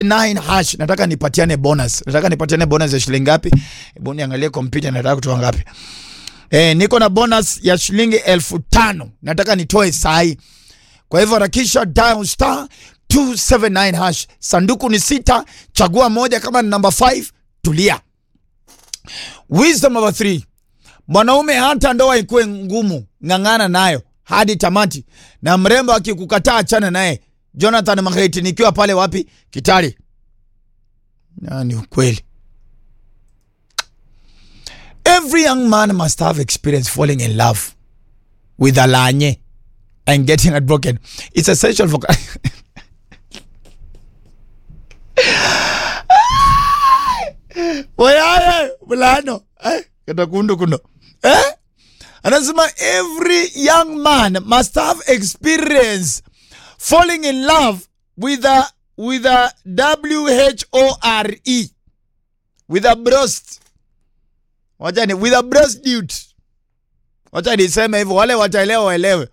279 hash. Nataka nipatiane bonus. Nataka nipatiane bonus ya shilingi ngapi? Hebu niangalie kompyuta nataka kutoa ngapi. Niko na bonus ya shilingi 5,000. Nataka nitoe sahi. Kwa hivyo harakisha dial star 279 hash. Sanduku ni 6, chagua moja. Kama ni number 5, tulia. Wisdom number 3. Mwanaume hata ndoa ikuwe ngumu, ngangana nayo hadi tamati. Na mrembo akikukataa achana naye. Jonathan Maheti nikiwa pale wapi? Kitale. Ni ukweli. Every young man must have experience falling in love with Alanye and getting heartbroken. It's essential for Oya, bulano. Katakundu kuno. Anasema every young man must have experience falling in love with a WHORE, with a breast. Wachani, with a breast dude. Wachani sema hivyo, wale wataelewa waelewe.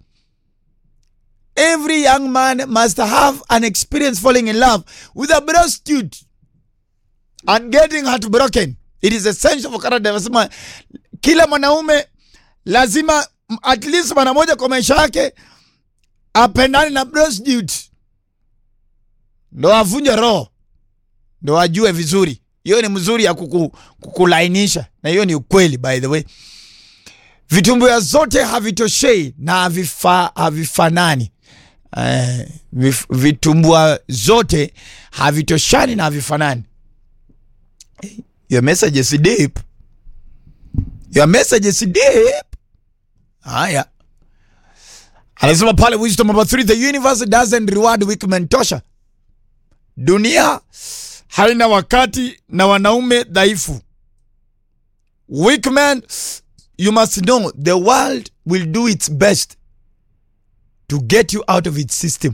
Every young man must have an experience falling in love with a breast dude and getting heartbroken. It is essential for character. Anasema kila mwanaume lazima at least mara moja kwa maisha yake apendane na breast dude. Ndo avunje roho. Ndo ajue vizuri. Hiyo ni mzuri ya kukulainisha. Na hiyo ni ukweli by the way. Vitumbua zote havitoshei na havifanani. Vitumbua zote havitoshani na havifanani. Your message is deep. Your message is deep. Haya. Anasema pale wisdom number 3. The universe doesn't reward weak men. Tosha. Dunia haina wakati na wanaume dhaifu. Weak men, you must know the world will do its best to get you out of its system.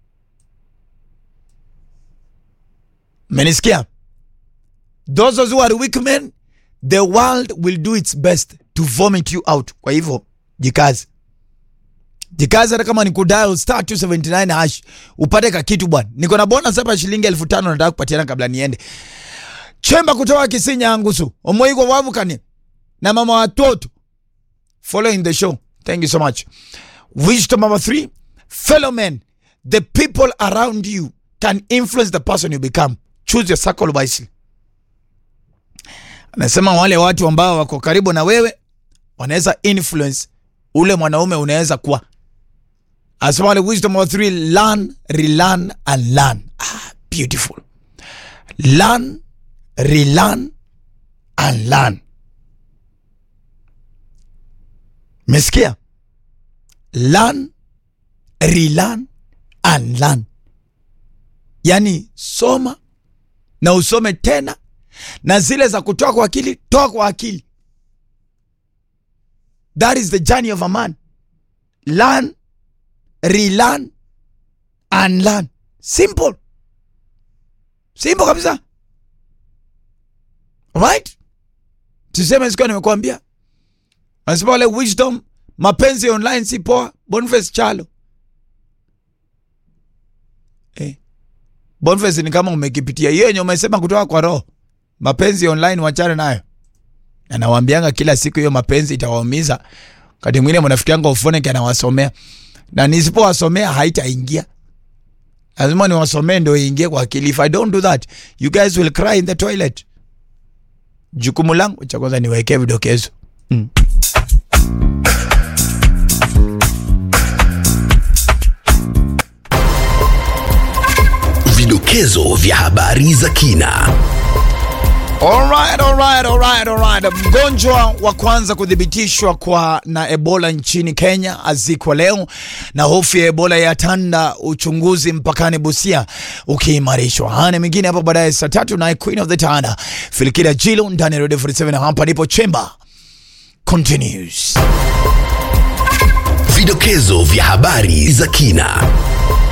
Menisikia? Those who are weak men, the world will do its best to vomit you out. Kwa hivyo, jikazi. Jikazi hata kama ni kudial star 279 hash. Upate kakitu bwana. Niko na bonus hapa shilingi 5,000 nataka kupatiana kabla niende. Chemba kutoka Kisinya Angusu. Omoigo wavukani. Na mama watoto. Following the show. Thank you so much. Wisdom number 3. Fellow men, the people around you can influence the person you become. Choose your circle wisely. Anasema wale watu ambao wako karibu na wewe wanaweza influence ule mwanaume unaweza kuwa. Anasema wale wisdom number 3. Learn, relearn and learn. Beautiful. Learn, relearn and learn. Mesikia? Learn, relearn and learn. Yani soma na usome tena, na zile za kutoa kwa akili, toa kwa akili. That is the journey of a man. Learn, relearn and learn. Simple. Simple kabisa. Right? Tuseme sikuwa nimekuambia. Anasema wale wisdom, mapenzi online si poa. Boniface Chalo. Boniface ni kama umekipitia. Hiyo yenye umesema kutoka kwa roho. Mapenzi online wachane nayo. Na nawaambianga kila siku hiyo mapenzi itawaumiza. Wakati mwingine mnafikiri yangu ufone kana wasomea. Na nisipowasomea haitaingia. Lazima niwasomee ndio iingie kwa akili. If I don't do that, you guys will cry in the toilet. Jukumu langu cha kwanza niweke vidokezo. Vidokezo vya habari za kina. Alright. Mgonjwa wa kwanza kuthibitishwa na Ebola nchini Kenya azikwa leo, na hofu ya Ebola yatanda, uchunguzi mpakani Busia ukiimarishwa. Hana mingine hapo baadaye saa 3 na Queen of the Tana Filikira Jilo ndani ya Radio 47. Hapa ndipo Chamber continues. Vidokezo vya habari za kina.